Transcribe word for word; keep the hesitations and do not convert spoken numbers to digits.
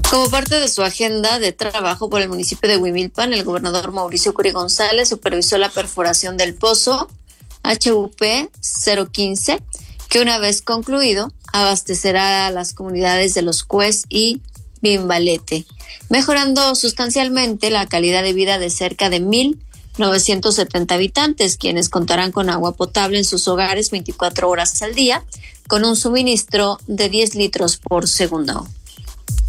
Como parte de su agenda de trabajo por el municipio de Huimilpan, el gobernador Mauricio Curi González supervisó la perforación del pozo H U P cero quince, que una vez concluido abastecerá a las comunidades de Los Cues y Bimbalete, mejorando sustancialmente la calidad de vida de cerca de mil novecientos setenta habitantes, quienes contarán con agua potable en sus hogares veinticuatro horas al día, con un suministro de diez litros por segundo.